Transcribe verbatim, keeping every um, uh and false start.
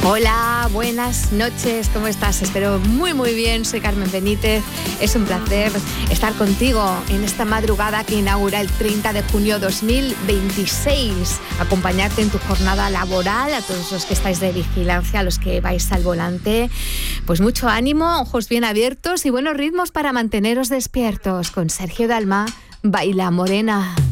Hola, buenas noches, ¿cómo estás? Espero muy muy bien, soy Carmen Benítez. Es un placer estar contigo en esta madrugada que inaugura el treinta de junio dos mil veintiséis. Acompañarte en tu jornada laboral, a todos los que estáis de vigilancia, a los que vais al volante. Pues mucho ánimo, ojos bien abiertos y buenos ritmos para manteneros despiertos. Con Sergio Dalma, Baila Morena.